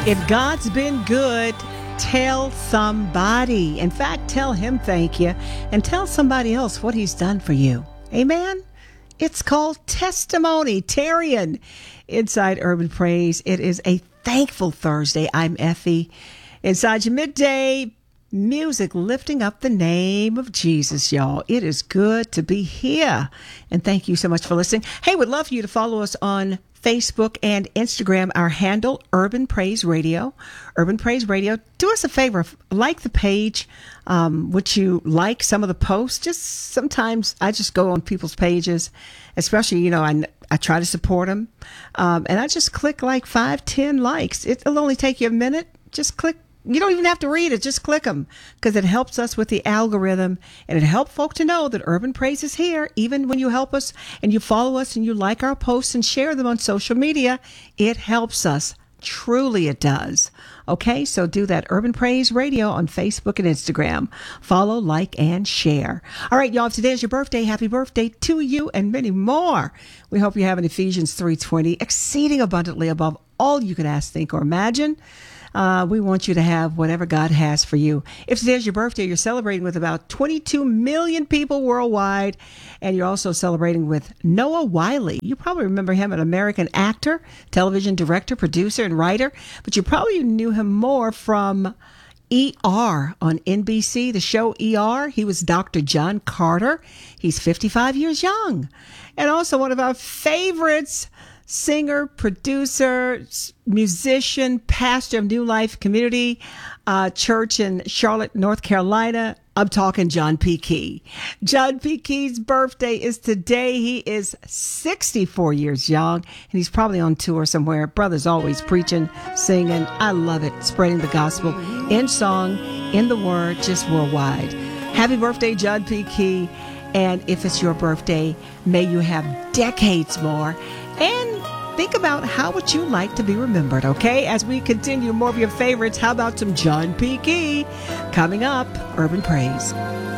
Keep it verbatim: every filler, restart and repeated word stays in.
If God's been good, tell somebody. In fact, tell him thank you and tell somebody else what he's done for you. Amen? It's called testimony. Tarian, inside Urban Praise. It is a thankful Thursday. I'm Effie. Inside your midday music, lifting up the name of Jesus, y'all. It is good to be here. And thank you so much for listening. Hey, would love for you to follow us on Facebook and Instagram. Our handle, Urban Praise Radio. Urban Praise Radio. Do us a favor, like the page. Um, would you like some of the posts? Just sometimes I just go on people's pages, especially, you know, I, I try to support them. Um, and I just click like five, ten likes. It'll only take you a minute. Just click. You don't even have to read it. Just click them because it helps us with the algorithm, and it helps folk to know that Urban Praise is here. Even when you help us and you follow us and you like our posts and share them on social media, it helps us. Truly it does. Okay, so do that. Urban Praise Radio on Facebook and Instagram. Follow, like, and share. All right, y'all, if today is your birthday, happy birthday to you and many more. We hope you have an Ephesians three twenty, exceeding abundantly above all you could ask, think, or imagine. Uh, we want you to have whatever God has for you. If today's your birthday, you're celebrating with about twenty-two million people worldwide, and you're also celebrating with Noah Wiley. You probably remember him, an American actor, television director, producer, and writer, but you probably knew him more from E R on N B C, the show E R. He was Doctor John Carter. He's fifty-five years young. And also one of our favorites, singer, producer, musician, pastor of New Life Community uh, Church in Charlotte, North Carolina. I'm talking John P. Key. John P. Key's birthday is today. He is sixty-four years young, and he's probably on tour somewhere. Brother's always preaching, singing. I love it. Spreading the gospel in song, in the word, just worldwide. Happy birthday, John P. Key. And if it's your birthday, may you have decades more. And think about how would you like to be remembered, okay? As we continue more of your favorites, how about some John P. Key? Coming up, Urban Praise.